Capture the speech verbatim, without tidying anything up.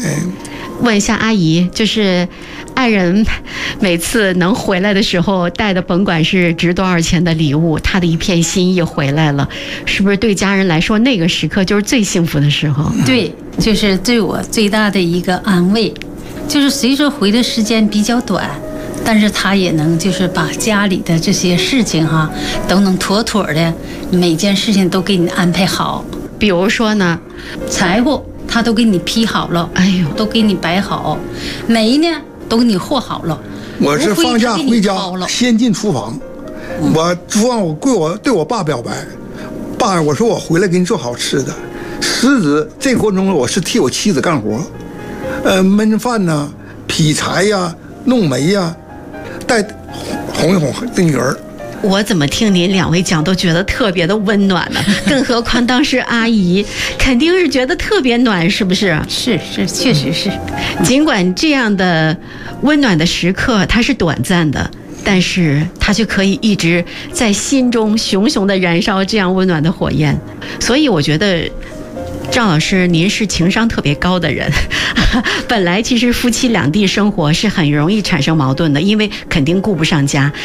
问一下阿姨，就是爱人每次能回来的时候带的甭管是值多少钱的礼物，他的一片心意回来了，是不是对家人来说那个时刻就是最幸福的时候？ 对，就是对我最大的一个安慰。就是虽说回的时间比较短，但是他也能就是把家里的这些事情哈都能妥妥的，每件事情都给你安排好。 比如说呢， 柴火他都给你劈好了， 哎呦， 都给你摆好，煤呢都给你和好了。 我是放假回家先进厨房，嗯、我厨房我对我对我爸表白，爸，我说我回来给你做好吃的。实质这过程中我是替我妻子干活，呃，焖饭呐、啊、劈柴呀、啊、弄煤呀、啊，带哄一哄这女儿。 我怎么听您两位讲都觉得特别的温暖呢？更何况当时阿姨肯定是觉得特别暖，是不是？ 是是，确实是。 尽管这样的温暖的时刻它是短暂的，但是它却可以一直在心中熊熊的燃烧这样温暖的火焰。所以我觉得赵老师您是情商特别高的人，本来其实夫妻两地生活是很容易产生矛盾的，因为肯定顾不上家。